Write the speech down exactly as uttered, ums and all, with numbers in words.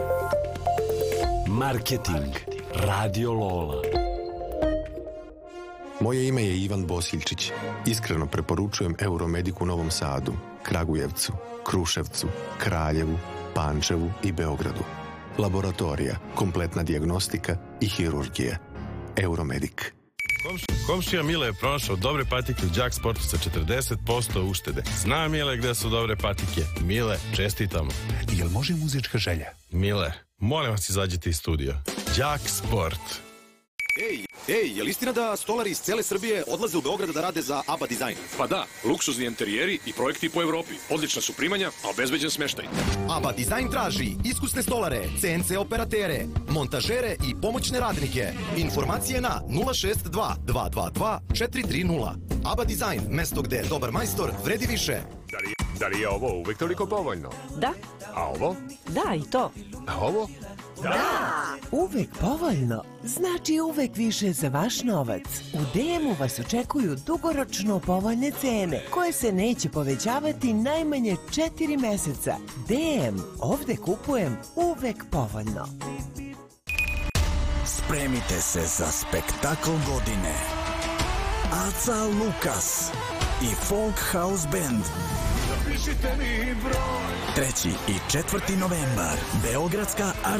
Marketing. Radio Lola. Moje ime je Ivan Bosiljčić. Iskreno preporučujem Euromedic u Novom Sadu, Kragujevcu, Kruševcu, Kraljevu, Pančevu i Beogradu. Laboratorija, kompletna dijagnostika i hirurgija. Euromedic. Komšija Mile je pronašao dobre patike u Đak Sportu sa četrdeset posto uštede. Zna Mile gde su dobre patike. Mile, čestitamo. Jel može muzička želja? Mile, molim vas izađite iz studija. Đak Sport. Ej, ej, je li istina da stolari iz cele Srbije odlaze u Beograd da rade za ABBA Design? Pa da, luksuzni interijeri i projekti po Evropi. Odlična su primanja, a obezbeđen smeštaj. ABBA Design traži iskusne stolare, C N C operatere, montažere i pomoćne radnike. Informacije na nula šest dva dva dva dva četiri tri nula. ABBA Design, mesto gde dobar majstor vredi više. Da li, da li je ovo uvek toliko povoljno? Da. A ovo? Da, i to. A ovo? Da! Uvek povoljno znači uvek više za vaš novac. U D M-u vas očekuju dugoročno povoljne cene koje se neće povećavati najmanje četiri meseca. D M, ovde kupujem uvek povoljno. Spremite se za spektakl godine. Aca Lukas i Folk House Band. Treći i četvrti novembar, Beogradska arena.